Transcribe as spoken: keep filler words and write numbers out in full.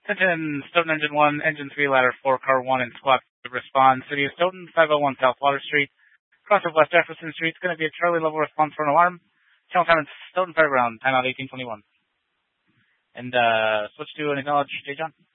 Attention, Stoughton Engine one, Engine three, Ladder four, Car one, and Squawk respond. City of Stoughton, five oh one South Water Street. Cross of West Jefferson Street. It's going to be a Charlie level response for an alarm. Channel time is Stoughton Fairground, timeout eighteen twenty-one. And uh, switch to and acknowledge J. John.